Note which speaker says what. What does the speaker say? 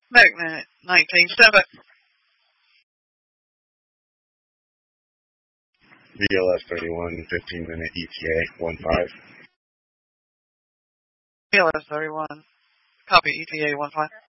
Speaker 1: Movement 19-7.
Speaker 2: VLS 31, 15-minute ETA 15.
Speaker 1: VLS 31. Copy ETA 15.